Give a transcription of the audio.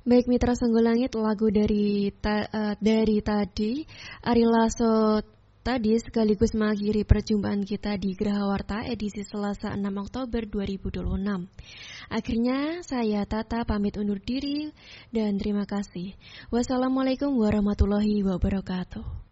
Baik Mitra Sanggulangit, lagu dari tadi Ari Lasso tadi sekaligus mengakhiri perjumpaan kita di Geraha Warta edisi Selasa 6 Oktober 2026. Akhirnya saya Tata pamit undur diri dan terima kasih. Wassalamualaikum warahmatullahi wabarakatuh.